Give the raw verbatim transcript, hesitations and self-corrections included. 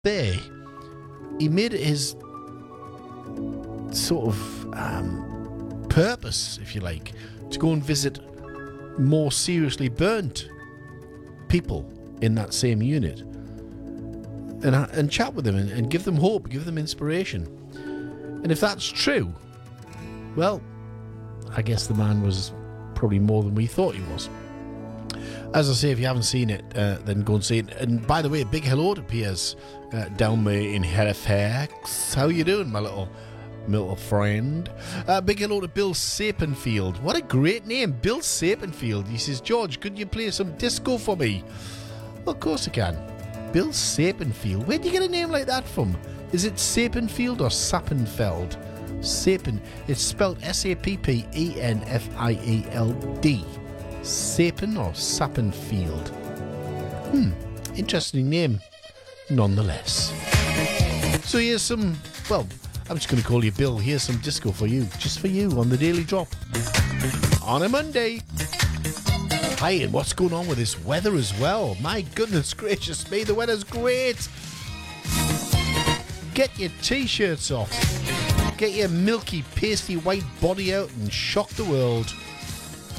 there, he made it his sort of um, purpose, if you like, to go and visit more seriously burnt people in that same unit and, and chat with them and, and give them hope, give them inspiration. And if that's true, well, I guess the man was probably more than we thought he was. As I say, if you haven't seen it, uh, then go and see it. And by the way, a big hello to Piers uh, down there in Halifax. How you doing, my little, my little friend? Uh, big hello to Bill Sapenfield. What a great name, Bill Sapenfield. He says, George, could you play some disco for me? Well, of course I can. Bill Sapenfield. Where do you get a name like that from? Is it Sapenfield or Sappenfeld? Sapen. It's spelled S A P P E N F I E L D. Sapen or Sappenfield. Hmm, interesting name, nonetheless. So here's some, well, I'm just going to call you Bill. Here's some disco for you, just for you, on the Daily Drop. On a Monday. Hi, and what's going on with this weather as well? My goodness gracious me, the weather's great. Get your t-shirts off. Get your milky, pasty white body out and shock the world.